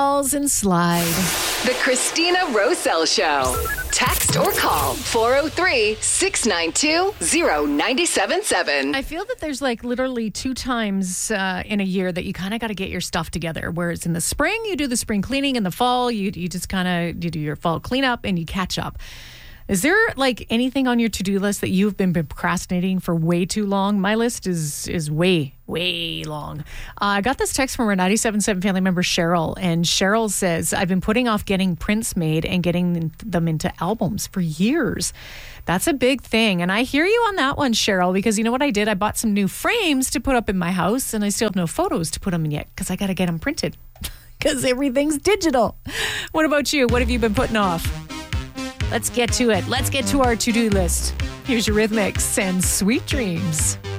Falls and slide. The Christina Roselle Show. Text or call 403-692-0977. I feel that there's like literally 2 times in a year that you kind of got to get your stuff together. Whereas in the spring, you do the spring cleaning. In the fall, you just kind of you do your fall cleanup and you catch up. Is there like anything on your to-do list that you've been procrastinating for way too long? My list is way long. I got this text from our 97.7 family member, Cheryl. And Cheryl says, I've been putting off getting prints made and getting them into albums for years. That's a big thing. And I hear you on that one, Cheryl, because you know what I did? I bought some new frames to put up in my house and I still have no photos to put them in yet because I got to get them printed because everything's digital. What about you? What have you been putting off? Let's get to it. Let's get to our to-do list. Here's your Rhythmics and Sweet Dreams.